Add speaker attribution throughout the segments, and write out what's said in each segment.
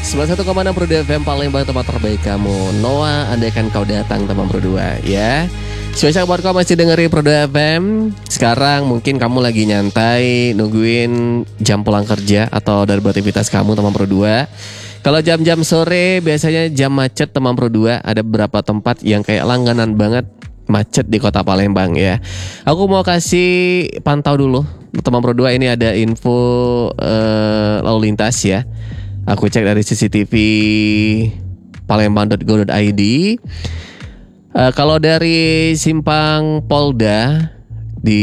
Speaker 1: 91,6 Pro 2 FM Palembang, tempat terbaik kamu. Noah, andaikan kau datang teman Pro 2 ya. Spesial buat kamu masih dengerin Pro 2 FM. Sekarang mungkin kamu lagi nyantai nungguin jam pulang kerja atau dari beraktivitas kamu teman Pro 2. Kalau jam-jam sore biasanya jam macet teman Pro 2. Ada beberapa tempat yang kayak langganan banget macet di kota Palembang ya. Aku mau kasih pantau dulu teman Pro 2, ini ada info lalu lintas ya. Aku cek dari CCTV palembang.go.id. Kalau dari simpang Polda di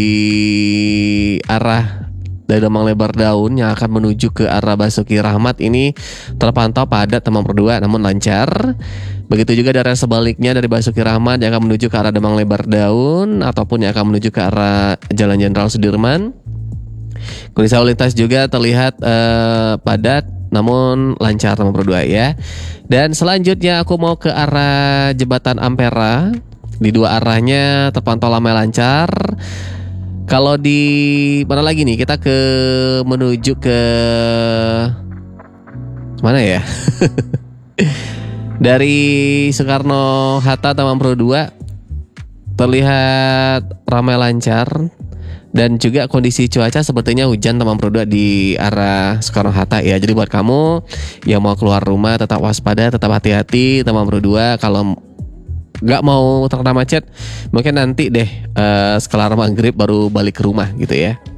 Speaker 1: arah dari Demang Lebar Daun yang akan menuju ke arah Basuki Rahmat ini terpantau padat teman Pro 2 namun lancar. Begitu juga dari sebaliknya dari Basuki Rahmat yang akan menuju ke arah Demang Lebar Daun ataupun yang akan menuju ke arah Jalan Jenderal Sudirman. Kondisi lalu lintas juga terlihat padat namun lancar teman Pro 2 ya. Dan selanjutnya aku mau ke arah Jembatan Ampera. Di dua arahnya terpantau ramai lancar. Kalau di mana lagi nih? Kita menuju ke mana ya? Dari Soekarno Hatta teman Pro 2 terlihat ramai lancar. Dan juga kondisi cuaca sepertinya hujan teman Pro 2 di arah Soekarno Hatta ya. Jadi buat kamu yang mau keluar rumah tetap waspada, tetap hati-hati teman Pro 2. Kalau nggak mau terkena macet, mungkin nanti deh sekelar maghrib baru balik ke rumah gitu ya.